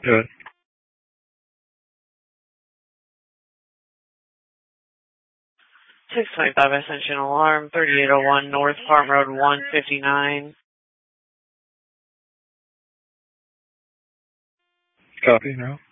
Good. 625 Ascension Alarm, 3801 North Farm Road 159. Copy now.